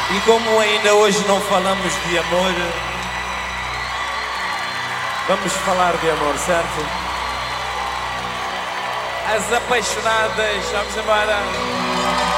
E como ainda hoje não falamos de amor, vamos falar de amor, certo? As apaixonadas, vamos embora.